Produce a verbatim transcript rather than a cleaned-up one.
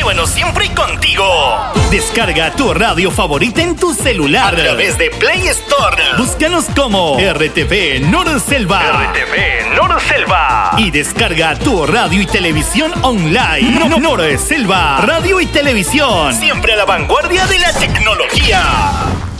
Llévanos siempre contigo. Descarga tu radio favorita en tu celular a través de Play Store. Búscanos como R T V Norselva. R T V Norselva. Y descarga tu radio y televisión online. No, Norselva. Radio y televisión. Siempre a la vanguardia de la tecnología.